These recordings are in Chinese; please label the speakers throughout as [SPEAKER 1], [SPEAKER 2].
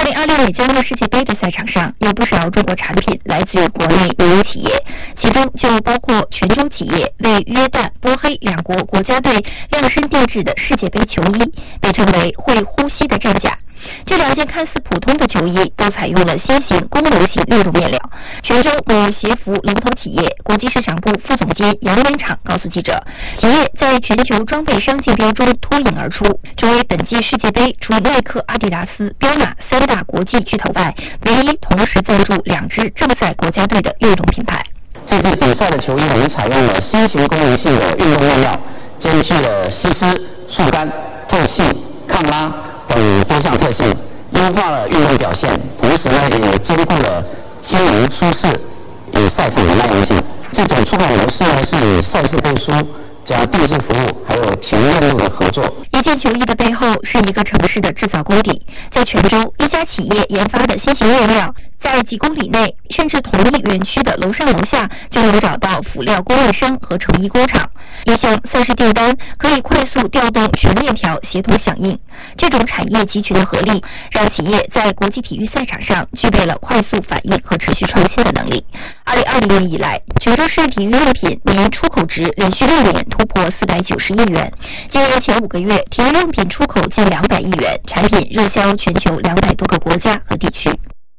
[SPEAKER 1] 2026年加勒世界杯的赛场上，有不少中国产品来自于国内民营企业，其中就包括泉州企业为约旦、波黑两国国家队量身定制的世界杯球衣，被称为会呼吸的战甲。这两件看似普通的球衣都采用了新型功能性运动面料。泉州为鞋服龙头企业，国际市场部副总监杨文场告诉记者，企业在全球装备商竞标中脱颖而出，成为本届世界杯除耐克、阿迪达斯、彪马三大国际巨头外，唯一同时赞助2支正赛国家队的运动品牌。
[SPEAKER 2] 这次比赛的球衣，我们采用了新型功能性的运动面料，兼具了吸湿、速干、透气、抗拉等多项特性，优化了运动表现，同时呢也兼顾了轻盈舒适与赛场的耐用性。这种出口模式呢是赛事背书加定制服务，还有全链路的合作。
[SPEAKER 1] 一件球衣的背后是一个城市的制造工地，在泉州，一家企业研发的新型面料，在几公里内，甚至同一园区的楼上楼下就能找到辅料供应商和成衣工厂。一项赛事订单可以快速调动全链条协同响应，这种产业集群的合力，让企业在国际体育赛场上具备了快速反应和持续创新的能力。2020年以来，泉州市体育用品年出口值连续6年突破490亿元。今年前5个月，体育用品出口近200亿元，产品热销全球200多个国家和地区。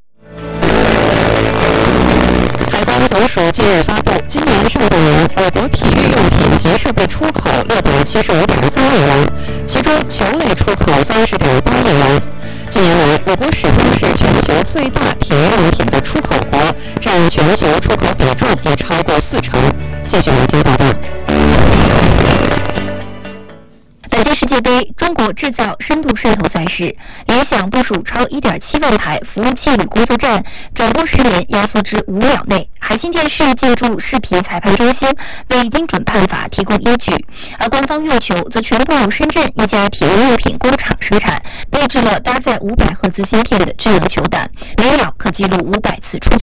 [SPEAKER 3] 海关总署近日发布，今年上半年我国体育用品及设备出口675.3亿元，其中球类出口30.8亿元。近年来，我国始终是全球最大体育用品的出口国，占全球出口比重也超过40%。继续来听报道。
[SPEAKER 1] 本届世界杯中国制造深度渗透赛事，联想部署超1.7万台服务器与工作站，转播时延压缩至5秒内。海信电视借助视频裁判中心为精准判罚提供依据，而官方月球则全部由深圳一家体育用品工厂生产，内置了搭载500赫兹芯片的智能球胆，每秒可记录500次触